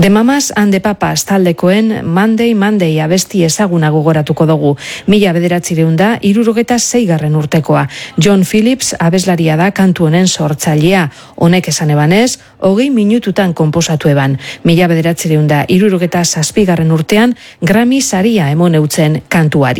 The Mamas and the Papas taldekoen Monday Monday abesti ezaguna gogoratuko dugu. 1966 urtekoa. John Phillips abeslaria da kantu honen sortzailea. Honek esan ebanez, 20 minututan konposatu eban. 1967 urtean Grammy saria emon eutzen kantuari.